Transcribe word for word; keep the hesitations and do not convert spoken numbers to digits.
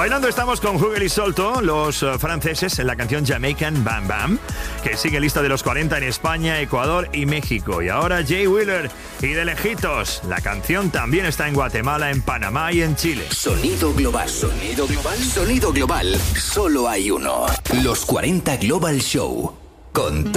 Bailando estamos con Hugel y Solto, los uh, franceses, en la canción Jamaican Bam Bam, que sigue lista de los cuarenta en España, Ecuador y México. Y ahora Jay Wheeler y De Lejitos. La canción también está en Guatemala, en Panamá y en Chile. Sonido global, sonido global, sonido global. Solo hay uno. Los cuarenta Global Show. Con